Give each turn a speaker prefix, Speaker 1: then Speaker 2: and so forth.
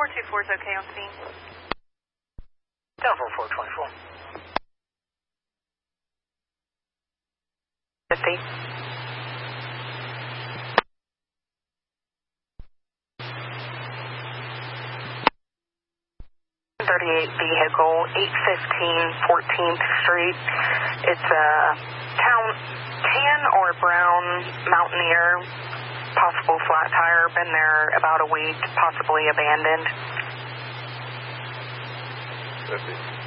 Speaker 1: 424 is okay on scene.
Speaker 2: Down for 424.
Speaker 1: 50. 38 vehicle, 815 14th Street. It's a tan or brown Mountaineer, possible flat tire, been there about a week, possibly abandoned.
Speaker 3: 50.